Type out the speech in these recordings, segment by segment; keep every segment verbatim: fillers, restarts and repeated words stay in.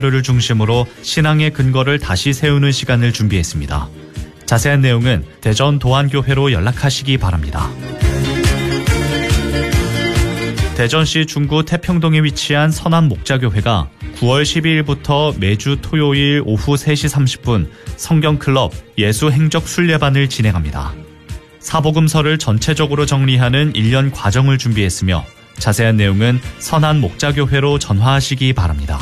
를 중심으로 신앙의 근거를 다시 세우는 시간을 준비했습니다. 자세한 내용은 대전 도안교회로 연락하시기 바랍니다. 대전시 중구 태평동에 위치한 선한목자교회가 구월 십이일부터 매주 토요일 오후 세 시 삼십 분 성경클럽 예수행적 순례반을 진행합니다. 사복음서를 전체적으로 정리하는 일 년 과정을 준비했으며 자세한 내용은 선한목자교회로 전화하시기 바랍니다.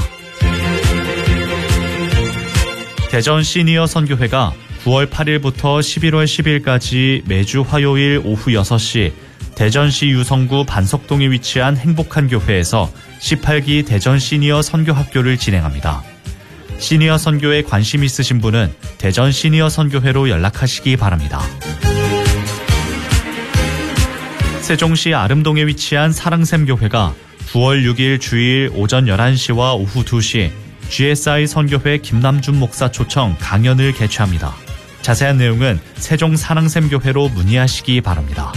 대전 시니어 선교회가 구월 팔일부터 십일월 십일까지 매주 화요일 오후 여섯 시 대전시 유성구 반석동에 위치한 행복한 교회에서 십팔 기 대전 시니어 선교학교를 진행합니다. 시니어 선교에 관심 있으신 분은 대전 시니어 선교회로 연락하시기 바랍니다. 세종시 아름동에 위치한 사랑샘교회가 구월 육일 주일 오전 열한 시와 오후 두 시 지에스아이 선교회 김남준 목사 초청 강연을 개최합니다. 자세한 내용은 세종 사랑샘교회로 문의하시기 바랍니다.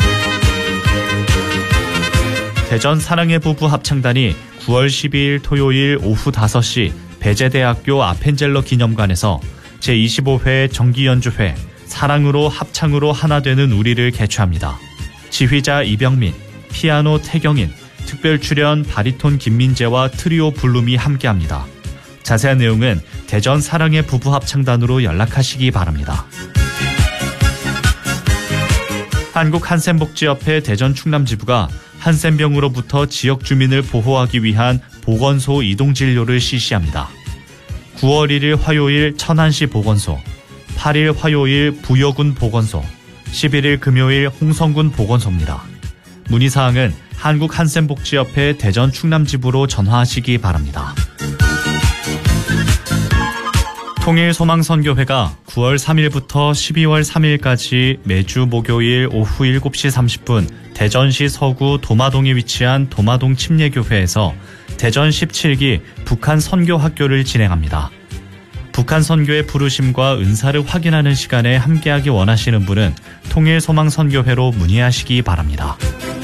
대전 사랑의 부부 합창단이 구월 십이일 토요일 오후 다섯 시 배재대학교 아펜젤러 기념관에서 제이십오 회 정기연주회 사랑으로 합창으로 하나 되는 우리를 개최합니다. 지휘자 이병민, 피아노 태경인, 특별 출연 바리톤 김민재와 트리오 블룸이 함께합니다. 자세한 내용은 대전 사랑의 부부 합창단으로 연락하시기 바랍니다. 한국한센복지협회 대전 충남지부가 한센병으로부터 지역 주민을 보호하기 위한 보건소 이동진료를 실시합니다. 구월 일일 화요일 천안시 보건소, 팔일 화요일 부여군 보건소, 십일일 금요일 홍성군 보건소입니다. 문의사항은 한국한센복지협회 대전 충남지부로 전화하시기 바랍니다. 통일소망선교회가 구월 삼일부터 십이월 삼일까지 매주 목요일 오후 일곱 시 삼십 분 대전시 서구 도마동에 위치한 도마동 침례교회에서 대전 십칠 기 북한 선교학교를 진행합니다. 북한 선교의 부르심과 은사를 확인하는 시간에 함께하기 원하시는 분은 통일소망선교회로 문의하시기 바랍니다.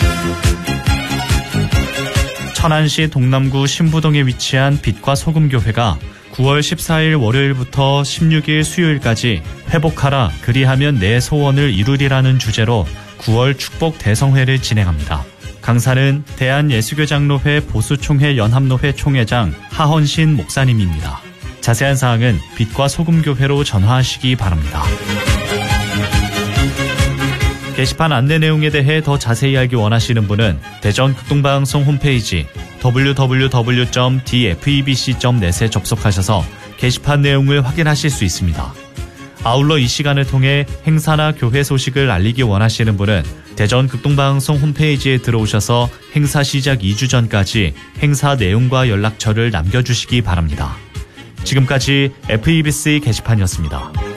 천안시 동남구 신부동에 위치한 빛과 소금교회가 구월 십사일 월요일부터 십육일 수요일까지 회복하라 그리하면 내 소원을 이루리라는 주제로 구월 축복 대성회를 진행합니다. 강사는 대한예수교장로회 보수총회 연합노회 총회장 하헌신 목사님입니다. 자세한 사항은 빛과 소금교회로 전화하시기 바랍니다. 게시판 안내 내용에 대해 더 자세히 알기 원하시는 분은 대전 극동방송 홈페이지 더블유 더블유 더블유 점 디에프이비씨 점 넷에 접속하셔서 게시판 내용을 확인하실 수 있습니다. 아울러 이 시간을 통해 행사나 교회 소식을 알리기 원하시는 분은 대전 극동방송 홈페이지에 들어오셔서 행사 시작 이 주 전까지 행사 내용과 연락처를 남겨주시기 바랍니다. 지금까지 에프이비씨 게시판이었습니다.